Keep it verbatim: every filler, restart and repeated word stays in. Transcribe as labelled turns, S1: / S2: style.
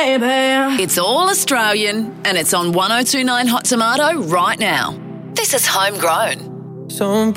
S1: baby.
S2: It's all Australian and it's on one oh two nine Hot Tomato right now. This is Homegrown.
S3: So